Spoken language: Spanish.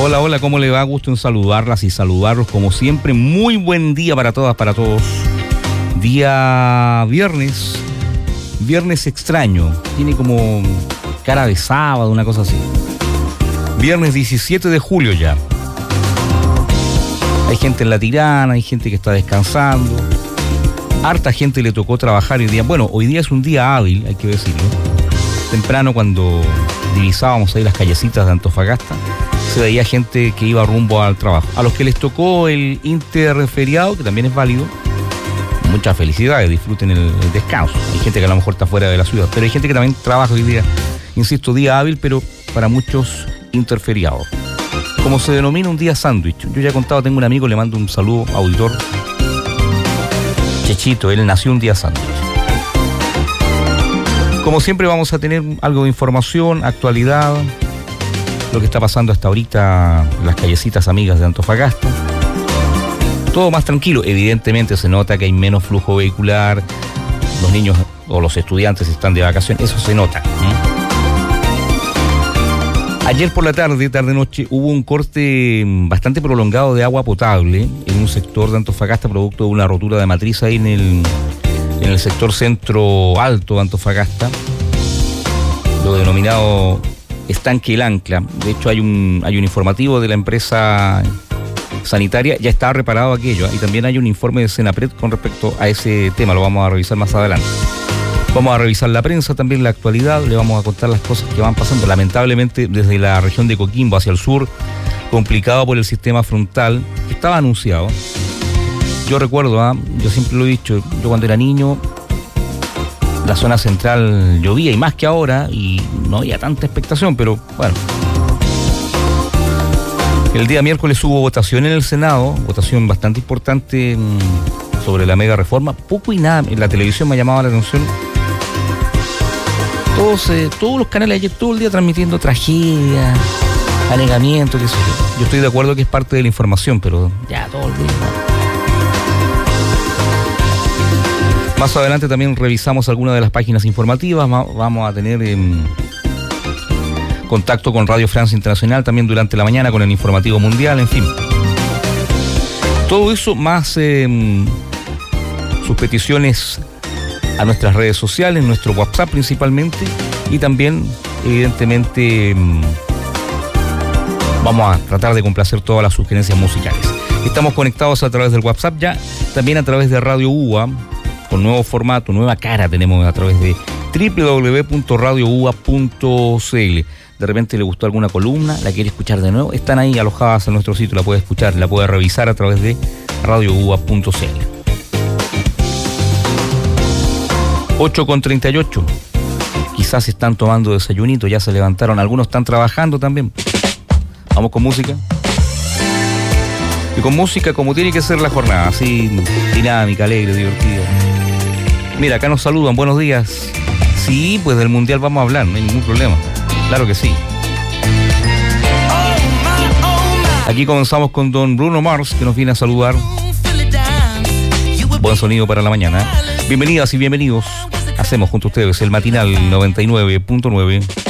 Hola, hola, ¿cómo le va? Gusto en saludarlas y saludarlos como siempre. Muy buen día para todas, para todos. Día viernes extraño. Tiene como cara de sábado, una cosa así. Viernes 17 de julio ya. Hay gente en La Tirana, hay gente que está descansando. Harta gente le tocó trabajar hoy día. Bueno, hoy día es un día hábil, hay que decirlo. Temprano, cuando divisábamos ahí las callecitas de Antofagasta, se veía gente que iba rumbo al trabajo. A los que les tocó el interferiado, que también es válido, muchas felicidades, disfruten el descanso. Hay gente que a lo mejor está fuera de la ciudad, pero hay gente que también trabaja hoy día, insisto, día hábil, pero para muchos interferiado. Como se denomina un día sándwich. Yo ya he contado, tengo un amigo, le mando un saludo, auditor, Chechito, él nació un día sándwich. Como siempre vamos a tener algo de información, actualidad, lo que está pasando hasta ahorita en las callecitas amigas de Antofagasta. Todo más tranquilo, evidentemente se nota que hay menos flujo vehicular, los niños o los estudiantes están de vacaciones, eso se nota. Ayer por la tarde-noche, hubo un corte bastante prolongado de agua potable en un sector de Antofagasta, producto de una rotura de matriz ahí en el sector centro alto de Antofagasta, lo denominado Estanque El Ancla. De hecho, hay un informativo de la empresa sanitaria, ya está reparado aquello, y también hay un informe de Senapred con respecto a ese tema, lo vamos a revisar más adelante. Vamos a revisar la prensa, también la actualidad, le vamos a contar las cosas que van pasando. Lamentablemente, desde la región de Coquimbo hacia el sur, complicado por el sistema frontal, que estaba anunciado. Yo recuerdo, yo siempre lo he dicho, yo cuando era niño, la zona central llovía, y más que ahora, y no había tanta expectación, pero bueno. El día miércoles hubo votación en el Senado, votación bastante importante sobre la mega reforma. Poco y nada, en la televisión me llamaba la atención. Todos los canales ayer todo el día transmitiendo tragedia, anegamiento, qué sé yo. Yo estoy de acuerdo que es parte de la información, pero ya todo el día. Más adelante también revisamos algunas de las páginas informativas. Vamos a tener contacto con Radio Francia Internacional también durante la mañana con el informativo mundial, en fin. Todo eso más sus peticiones a nuestras redes sociales, nuestro WhatsApp principalmente, y también, evidentemente, vamos a tratar de complacer todas las sugerencias musicales. Estamos conectados a través del WhatsApp ya, también a través de Radio UA, con nuevo formato, nueva cara tenemos a través de www.radioua.cl. De repente le gustó alguna columna, la quiere escuchar de nuevo, están ahí alojadas en nuestro sitio, la puede escuchar, la puede revisar a través de radioua.cl. 8:38. Quizás están tomando desayunito, ya se levantaron, algunos están trabajando también. Vamos con música. Y con música como tiene que ser la jornada, así dinámica, alegre, divertida. Mira, acá nos saludan, buenos días. Sí, pues del Mundial vamos a hablar, no hay ningún problema. Claro que sí. Aquí comenzamos con don Bruno Mars, que nos viene a saludar. Buen sonido para la mañana. Bienvenidas y bienvenidos. Hacemos junto a ustedes el matinal 99.9.